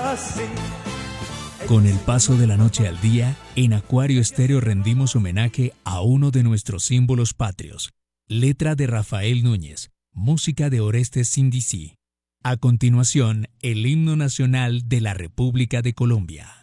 así. Con el paso de la noche al día, en Acuario Estéreo rendimos homenaje a uno de nuestros símbolos patrios. Letra de Rafael Núñez, música de Orestes Sindicí. A continuación, el himno nacional de la República de Colombia.